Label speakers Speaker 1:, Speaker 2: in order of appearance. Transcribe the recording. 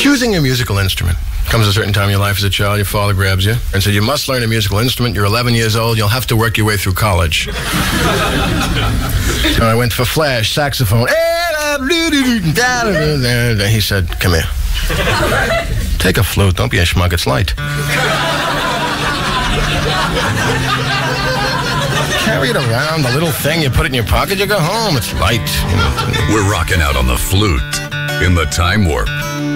Speaker 1: Choosing a musical instrument. Comes a certain time in your life as a child, your father grabs you and said, you must learn a musical instrument. You're 11 years old. You'll have to work your way through college. So I went for flash, saxophone. He said, come here. Take a flute. Don't be a schmuck. It's light. Carry it around, the little thing. You put it in your pocket, you go home. It's light.
Speaker 2: We're rocking out on the flute in the Time Warp.